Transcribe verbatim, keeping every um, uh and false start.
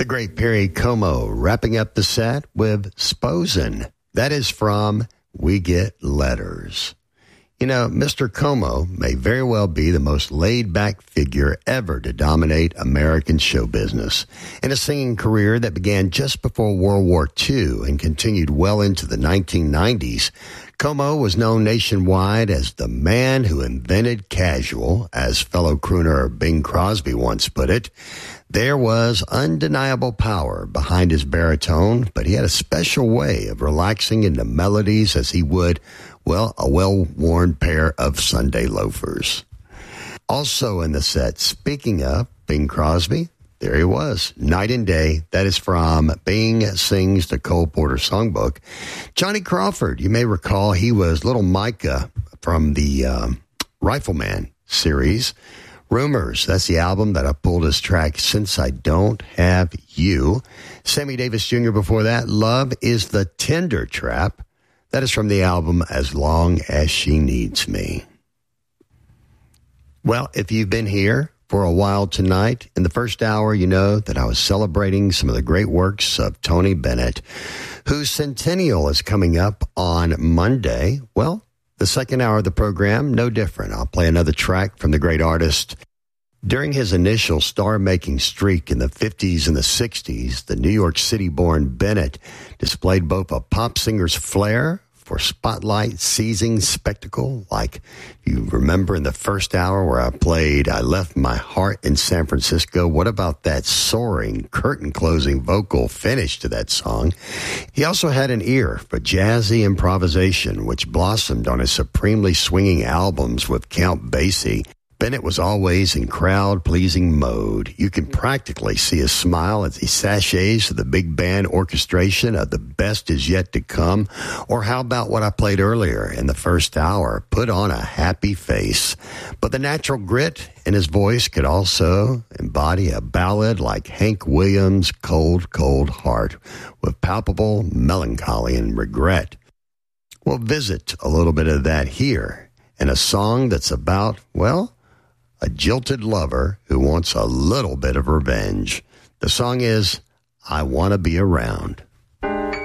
The great Perry Como wrapping up the set with Sposen. That is from We Get Letters. You know, Mister Como may very well be the most laid-back figure ever to dominate American show business. In a singing career that began just before World War Two and continued well into the nineteen nineties, Como was known nationwide as the man who invented casual, as fellow crooner Bing Crosby once put it. There was undeniable power behind his baritone, but he had a special way of relaxing into melodies as he would, well, a well-worn pair of Sunday loafers. Also in the set, speaking of Bing Crosby, there he was, Night and Day. That is from Bing Sings the Cole Porter Songbook. Johnny Crawford, you may recall, he was Little Micah from the um, Rifleman series. Rumors, that's the album that I pulled as track Since I Don't Have You. Sammy Davis Junior before that, Love is the Tender Trap. That is from the album As Long as She Needs Me. Well, if you've been here for a while tonight, in the first hour, you know that I was celebrating some of the great works of Tony Bennett, whose centennial is coming up on Monday. Well, the second hour of the program, no different. I'll play another track from the great artist. During his initial star-making streak in the fifties and the sixties, the New York City-born Bennett displayed both a pop singer's flair for spotlight-seizing spectacle, like you remember in the first hour where I played I Left My Heart in San Francisco. What about that soaring, curtain-closing vocal finish to that song? He also had an ear for jazzy improvisation, which blossomed on his supremely swinging albums with Count Basie. Bennett was always in crowd-pleasing mode. You can practically see his smile as he sachets to the big band orchestration of The Best Is Yet to Come. Or how about what I played earlier in the first hour, Put on a Happy Face. But the natural grit in his voice could also embody a ballad like Hank Williams' Cold, Cold Heart, with palpable melancholy and regret. We'll visit a little bit of that here in a song that's about, well, a jilted lover who wants a little bit of revenge. The song is I Want to Be Around.